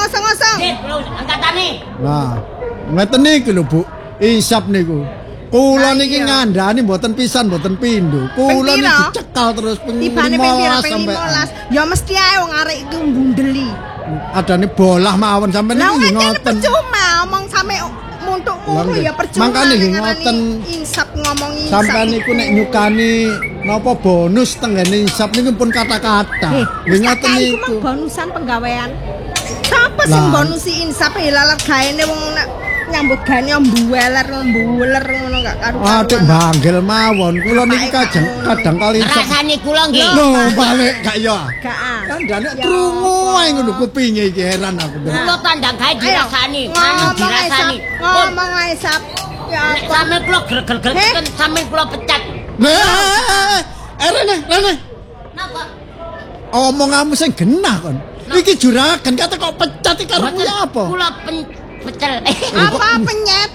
ngosong-ngosong. Dit, lho angkatane. Nah, ngeten niku lho, Bu. Insap niku. Kula niki ngandhani mboten pisan mboten pindho. Kula niki dicekal terus ping 15 sampai. Ya mesti ae wong arek iku mbundeli. Adane bolah mawon sampeyan niki ngoten. Percuma omong sampe muntuk ngono ya percuma. Makane nggih ngoten. Insap ngomong insap. Sampeyan niku nek nyukani napa bonus tenggene insap niku pun kata-kata. Nggih ngoten niku. Bonusan penggawean. Sapa sing bonusi insap lalat gaene wong nyambut gawe mbuweler ngono gak karu-karuan. Aduh banggel mawon. Kula niki kadang kali rasane kula nggih. Lho, balik gak ya. Gak. Kandhane krungu ae ngono kupinge iki heran aku. Kula tandang gawe dirasani, dirasani. Ngomong ae sap. Ya sampe kula gregel-gregel sampe kula pecat. Rene. Napa? Omonganmu sing genah kon. Iki juragan kata kok pecat iki karo apa? Kula pecel. Apa penyet?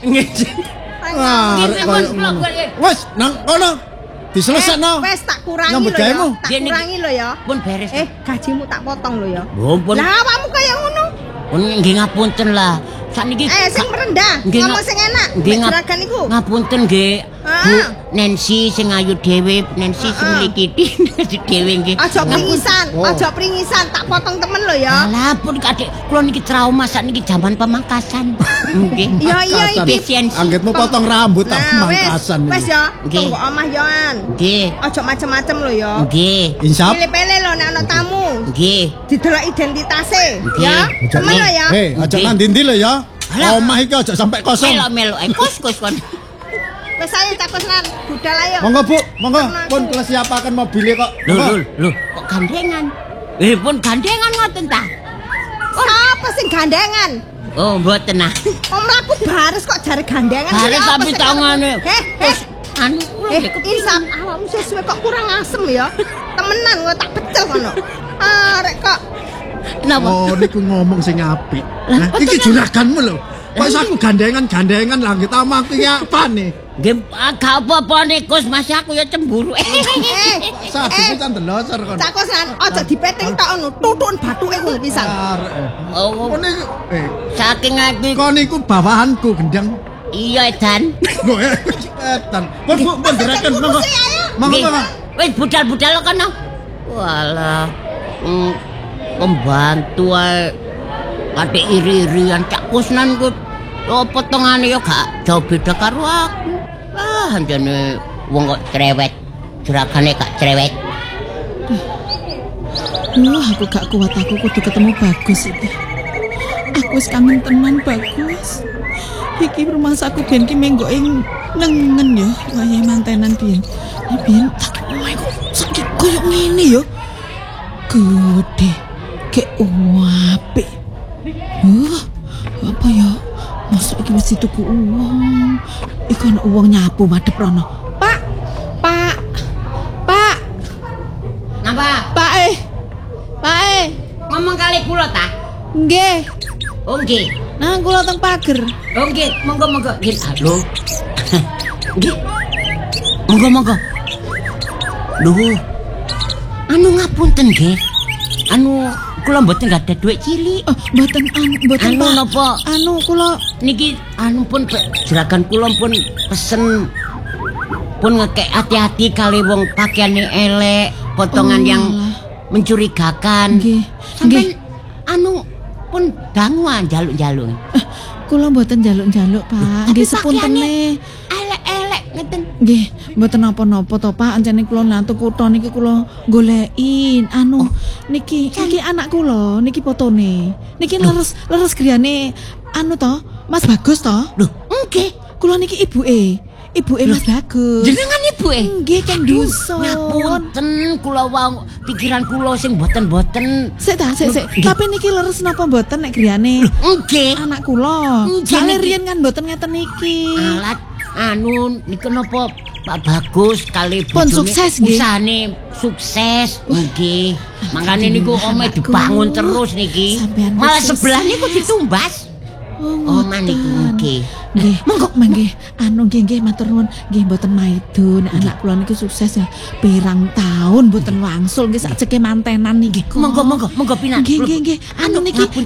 Wes nang kono. Diselesekno. Wes tak kurangi lho ya. Tak kurangi lho ya. Pun beres. Gajimu tak potong lho ya. Mumpun. Lah awakmu kaya ngono. Pun nggih ngapunten lah. Sakniki sing merendah, ngomong sing enak. Juragan iku. Ngapunten nggih. Bu Nancy sing ayu dhewe, Nancy sing mlikiti dhewe nggih. Aja pringisan, tak potong temen lho ya. Lah pun Adik, kula niki trauma sakniki jaman pemangkasan. Nggih. Iya iki. Anggitmu potong rambut tak pemangkasan. Wes ya, tunggu omah yoan. Nggih. Aja macem-macem lho ya. Nggih. Insap. Pilih-pilih lho nek ana tamu. Nggih. Didelok identitase, ya. Temen lho ya. Aja nang ndi lho ya. Omah iki aja sampai kosong. Melo-melo kus kon. Wes ayo cakusnan, budal ayo. Monggo Bu, monggo pun kula siapaken mobilnya kok. Lho, kok gandengan? Pun gandengan ngoten ta? Apa sing gandengan? Oh, mboten nah. Kok mlaku baris kok jare gandengan? Baris tapi tangane. Anu insap awakmu sesuai kok kurang asem ya. Temenan kok tak pecel kono. Arek kok. Kenapa? Oh, niku ngomong sing apik. Nah, iki juraganmu lho. Kok aku gandengan lah nggih tamakku iki apane? Nggih, gak apa-apa nek Gus, Mas aku ya cemburu. Sapi kan delosor kon. Cakosan aja dipeting tok ngono, tutun bathuke ngono pisan. Oh, niku saking aku kon niku bawahanku gendang. Iya, Edan. Edan. Pun nderaken monggo. Monggo. Wis budal-budal kono. Walah. Pembantu ae. Ade iri-irian Cak Kusnan ku. Potongane ya gak jauh beda karo aku. Anjane wong kok cerewet. Juragane gak cerewet. Aku gak kuat, aku kudu ketemu Bagus iki. Aku wis kangen tenan Bagus. Iki rumah saku ben ki menggoke nengen ya, kaya mantenan biyen. Biyen tak omahe kok sakit koyo ngene ya. Gede, kek apik. Apa ya? Masuk iki mesti tuku uang. Iku ana uang nyapu madhep rono. Pak. Napa? Pak. Ngomong kali kula ta? Nggih. Oh nggih. Nah, kula teng pager. Oh nggih, monggo. Nggih, halo. Nggih. Monggo. Duh. Anu ngapunten nggih. Anu kula mboten gak ada duit cilik. Mboten anu napa? Anu kula niki anu pun juragan kula pun pesen pun ngekek hati-hati kali wong pakaiane elek, potongan yang mencurigakan. Nggih. Anu pun danguan jaluk-jaluk. Kula mboten jaluk-jaluk, Pak. Nggih sepuntene. Elek-elek ngeten. Nggih, mboten napa-napa to, Pak. Ancene kula nantu kutho niki kula goleki anu niki anak kula, niki fotone. Niki leres griyane anu to, Mas Bagus to? Lho, nggih. Kula niki ibuke Mas Bagus. Jenengan ibuke? Nggih, kan dusun. Ngapunten, kula wau pikiran kula sing boten-boten. Sik. Tapi niki leres napa mboten nek griyane? Nggih. Anak kula. Jane riyen kan mboten ngeten niki. Alat anu niku napa Pak Bagus kali pun sukses nggih. Usahane sukses nggih. Mangkane niku omahe dibangun terus niki. Malah sebelah niku ditumbas. Oh, maniku nggih. Nggih, monggo nggih. Anu nggih matur nuwun. Nggih mboten maido nek anak kula niku sukses ya. Pirang taun mboten wangsul nggih sak ceke mantenan niki. Monggo pinak. Nggih. Anu niki